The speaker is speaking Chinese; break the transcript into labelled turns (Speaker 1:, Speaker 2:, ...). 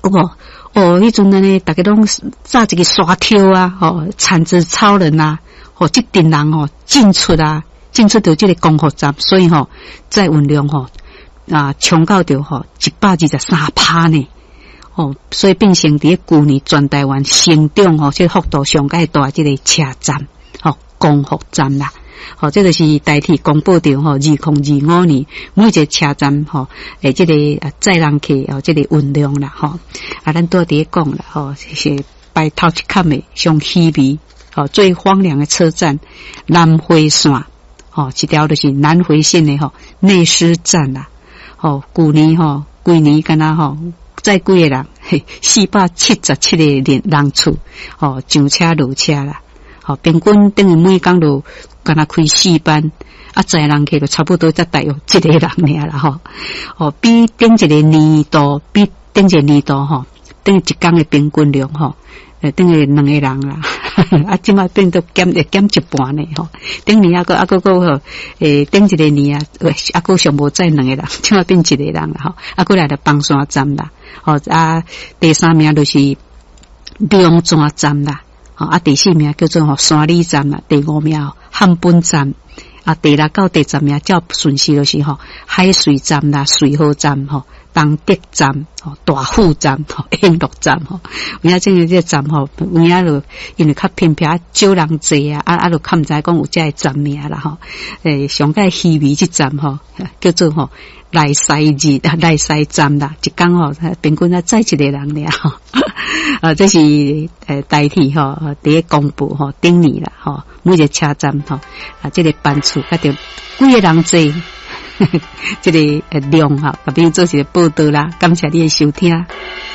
Speaker 1: 有无？哦，迄阵呢，大家拢炸一个沙条啊，铲子超人啊，这群人进出到这个光复站，所以载运量冲到着123%呢。所以变成伫旧年全台湾成长这个幅度上介大这个车站光复站啦。这就是代替公布着2025年每一个车站这个载人客这个运量啦咱都伫讲啦是摆头一坎的上稀微最荒凉的车站南回线一条就是南回线的内狮站啦旧年规年敢若载几个人477个人次上车落车啦平均等于每工就敢若开4班载人客就差不多才大约1个人尔啦比顶一个年度等于一工的平均量等于2个人啦即摆变到减一半呢顶年顶一个年还上无载2个人即摆变1个人啦还来到邦山站啦第3名就是中山站啦第4名叫做山里站啦，第5名汉本站第6到第10名照顺序就是海水站啦、水河站东德站大富站永乐站有影这个站有影就因为较偏僻少人坐就较毋知讲有这个站名啦上界稀微这站叫做来西站啦，一工平均载1个人尔这是代替第一公布顶年啦每一个车站这个班次甲着几个人坐这个量特别做一个报道啦，感谢你的收听。